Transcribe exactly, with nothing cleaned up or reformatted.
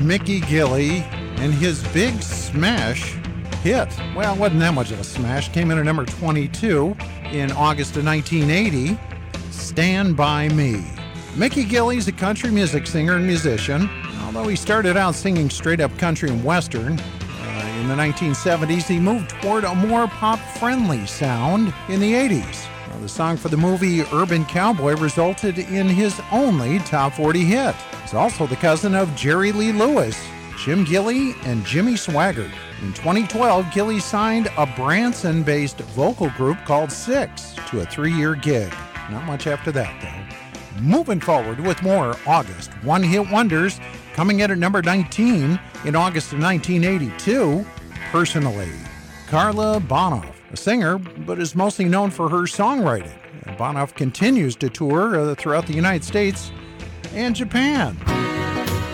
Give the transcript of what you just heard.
Mickey Gilley and his big smash hit. Well, it wasn't that much of a smash. Came in at number twenty-two in August of nineteen eighty. Stand By Me. Mickey Gilley's a country music singer and musician. Although he started out singing straight-up country and western, uh, in the nineteen seventies, he moved toward a more pop-friendly sound in the eighties. Now, the song for the movie Urban Cowboy resulted in his only top forty hit. He's also the cousin of Jerry Lee Lewis, Jim Gilley, and Jimmy Swaggart. In twenty twelve, Gilley signed a Branson-based vocal group called Six to a three-year gig. Not much after that, though. Moving forward with more August one-hit wonders, coming in at number nineteen in August of nineteen eighty-two, Personally. Carla Bonoff, a singer, but is mostly known for her songwriting. And Bonoff continues to tour uh, throughout the United States and Japan.